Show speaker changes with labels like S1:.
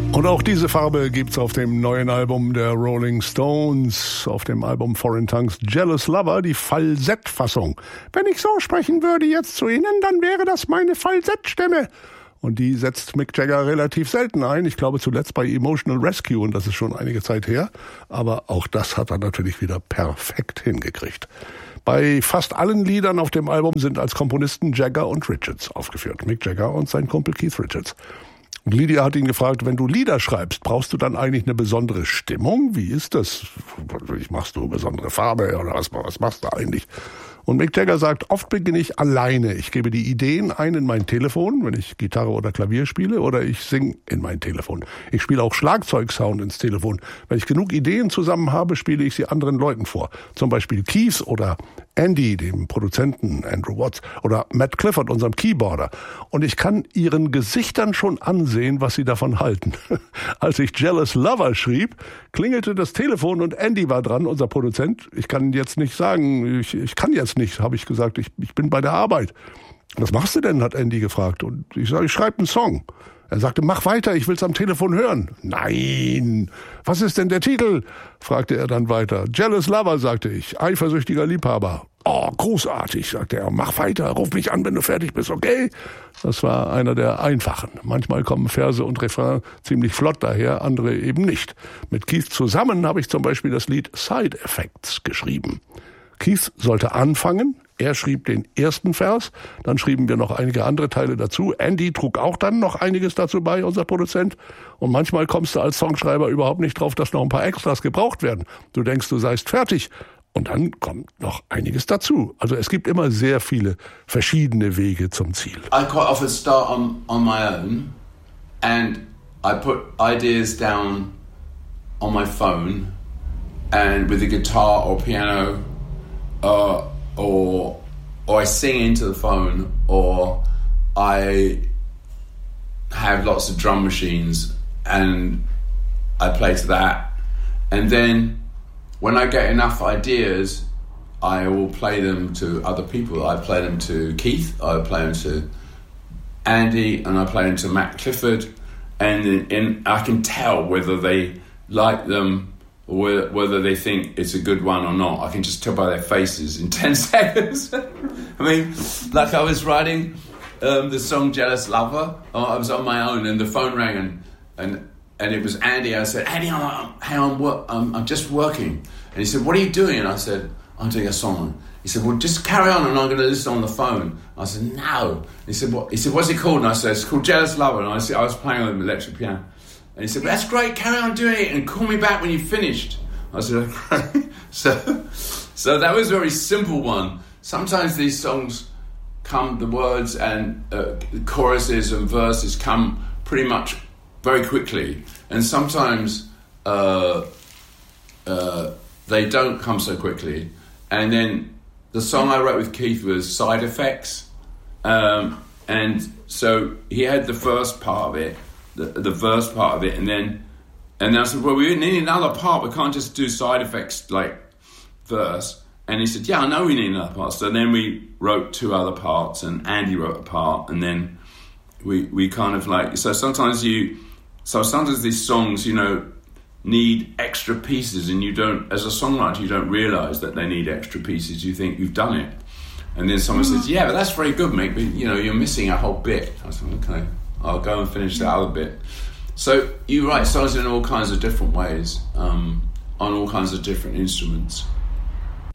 S1: Und auch diese Farbe gibt's auf dem neuen Album der Rolling Stones, auf dem Album Foreign Tongues Jealous Lover, die Falsettfassung. Wenn ich so sprechen würde jetzt zu Ihnen, dann wäre das meine Falsettstimme. Und die setzt Mick Jagger relativ selten ein. Ich glaube zuletzt bei Emotional Rescue, und das ist schon einige Zeit her. Aber auch das hat er natürlich wieder perfekt hingekriegt. Bei fast allen Liedern auf dem Album sind als Komponisten Jagger und Richards aufgeführt. Mick Jagger und sein Kumpel Keith Richards. Und Lydia hat ihn gefragt, wenn du Lieder schreibst, brauchst du dann eigentlich eine besondere Stimmung? Wie ist das? Machst du besondere Farbe oder was machst du eigentlich? Und Mick Jagger sagt, oft beginne ich alleine. Ich gebe die Ideen ein in mein Telefon, wenn ich Gitarre oder Klavier spiele, oder ich singe in mein Telefon. Ich spiele auch Schlagzeugsound ins Telefon. Wenn ich genug Ideen zusammen habe, spiele ich sie anderen Leuten vor. Zum Beispiel Keith oder Andy, dem Produzenten Andrew Watts, oder Matt Clifford, unserem Keyboarder. Und ich kann ihren Gesichtern schon ansehen, was sie davon halten. Als ich Jealous Lover schrieb, klingelte das Telefon und Andy war dran, unser Produzent. Ich kann jetzt nicht sagen, ich kann jetzt nicht, habe ich gesagt, ich bin bei der Arbeit. Was machst du denn, hat Andy gefragt. Und ich sage, ich schreibe einen Song. Er sagte, mach weiter, ich will's am Telefon hören. Nein, was ist denn der Titel? Fragte er dann weiter. Jealous Lover, sagte ich, eifersüchtiger Liebhaber. Oh, großartig, sagte er, mach weiter, ruf mich an, wenn du fertig bist, okay? Das war einer der einfachen. Manchmal kommen Verse und Refrain ziemlich flott daher, andere eben nicht. Mit Keith zusammen habe ich zum Beispiel das Lied Side Effects geschrieben. Keith sollte anfangen, er schrieb den ersten Vers, dann schrieben wir noch einige andere Teile dazu. Andy trug auch dann noch einiges dazu bei, unser Produzent. Und manchmal kommst du als Songschreiber überhaupt nicht drauf, dass noch ein paar Extras gebraucht werden. Du denkst, du seist fertig. Und dann kommt noch einiges dazu. Also es gibt immer sehr viele verschiedene Wege zum Ziel.
S2: I quite often start on my own and I put ideas down on my phone and with a guitar or piano or I sing into the phone, or I have lots of drum machines and I play to that. And then when I get enough ideas, I will play them to other people. I play them to Keith, I play them to Andy, and I play them to Matt Clifford. And I can tell whether they like them, or whether they think it's a good one or not. I can just tell by their faces in 10 seconds. I mean, like I was writing the song Jealous Lover. I was on my own and the phone rang and it was Andy. I said, Andy, I'm just working. And he said, what are you doing? And I said, I'm doing a song. He said, well, just carry on and I'm going to listen on the phone. I said, no. He said, what? He said, what's it called? And I said, it's called Jealous Lover. And I was playing on the electric piano. And he said, well, that's great, carry on doing it and call me back when you've finished. I said, okay. So that was a very simple one. Sometimes these songs come, the words and choruses and verses come pretty much very quickly. And sometimes they don't come so quickly. And then the song I wrote with Keith was Side Effects. And so he had the first part of it, the verse part of it, and then I said, well, we need another part. We can't just do Side Effects like verse. And he said, yeah, I know we need another part. So then we wrote two other parts, and Andy wrote a part, and then we kind of like, so sometimes these songs, you know, need extra pieces, and you don't, as a songwriter, you don't realise that they need extra pieces. You think you've done it. And then someone says, yeah, but that's very good, mate, but, you know, you're missing a whole bit. I said, okay, I'll go and finish that other bit. So you write songs in all kinds of different ways, on all kinds of different instruments.